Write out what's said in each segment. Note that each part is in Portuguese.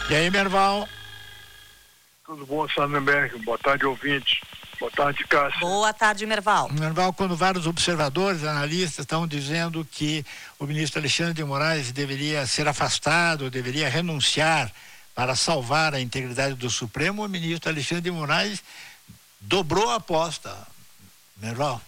E aí, Merval? Tudo bom, Sandberg? Boa tarde, ouvinte. Boa tarde, Cássio. Boa tarde, Merval. Merval, quando vários observadores, analistas estão dizendo que o ministro Alexandre de Moraes deveria ser afastado, deveria renunciar para salvar a integridade do Supremo, o ministro Alexandre de Moraes dobrou a aposta. Merval?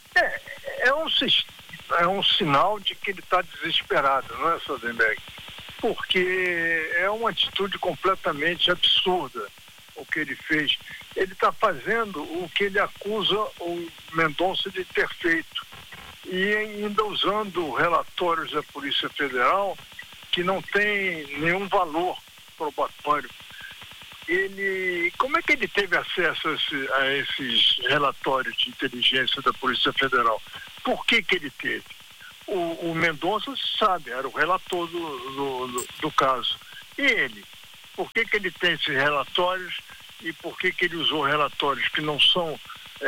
É um sinal de que ele está desesperado, não é, Sandberg? Porque é uma atitude completamente absurda o que ele fez. Ele está fazendo o que ele acusa o Mendonça de ter feito. E ainda usando relatórios da Polícia Federal que não tem nenhum valor probatório. Como é que ele teve acesso a esses relatórios de inteligência da Polícia Federal? Por que ele teve? O Mendonça sabe, era o relator do caso. E ele? Por que ele tem esses relatórios e por que ele usou relatórios que não são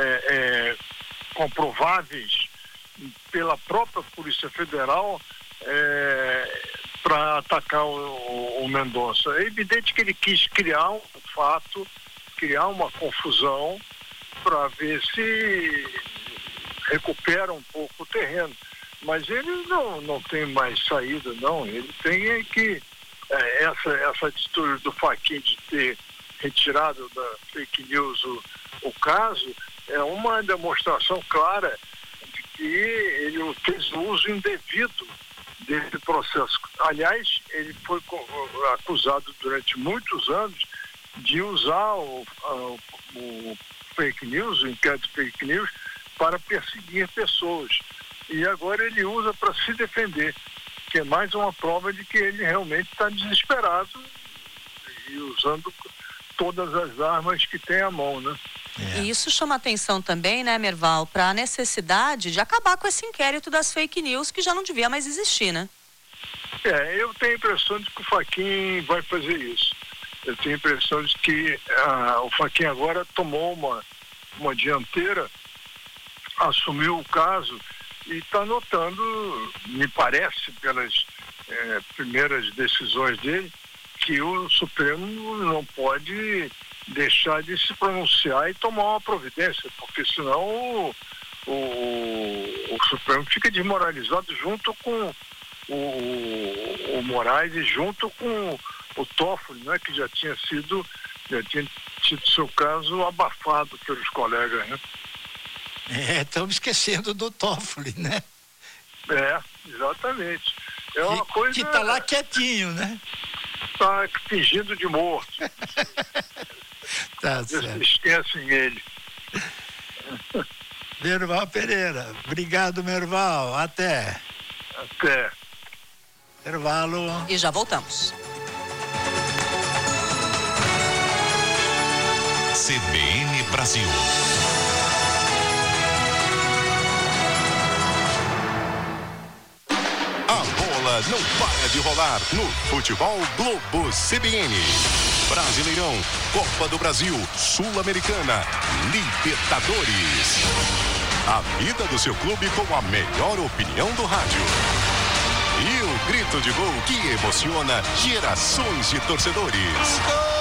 comprováveis pela própria Polícia Federal para atacar o Mendonça? É evidente que ele quis criar um fato, criar uma confusão para ver se recupera um pouco o terreno. Mas ele não tem mais saída, não. Ele tem que... essa atitude do Fachin de ter retirado da fake news o caso é uma demonstração clara de que ele fez uso indevido desse processo. Aliás, ele foi acusado durante muitos anos de usar o fake news, o inquérito fake news, para perseguir pessoas. E agora ele usa para se defender, que é mais uma prova de que ele realmente está desesperado e usando todas as armas que tem à mão, né? E isso chama atenção também, né, Merval, para a necessidade de acabar com esse inquérito das fake news que já não devia mais existir, né? Eu tenho a impressão de que o Fachin vai fazer isso. Eu tenho a impressão de que o Fachin agora tomou uma dianteira, assumiu o caso e está notando, me parece, pelas primeiras decisões dele, que o Supremo não pode deixar de se pronunciar e tomar uma providência, porque senão o Supremo fica desmoralizado junto com o Moraes e junto com o Toffoli, né, que já tinha tido seu caso abafado pelos colegas, né? Estamos esquecendo do Toffoli, né? Exatamente. É uma coisa... Que está lá quietinho, né? Está fingindo de morto. Tá certo. Esquecem ele. Merval Pereira. Obrigado, Merval. Até. Intervalo. E já voltamos. CBN Brasil. A bola não para de rolar no Futebol Globo CBN. Brasileirão, Copa do Brasil, Sul-Americana, Libertadores. A vida do seu clube com a melhor opinião do rádio. E o grito de gol que emociona gerações de torcedores.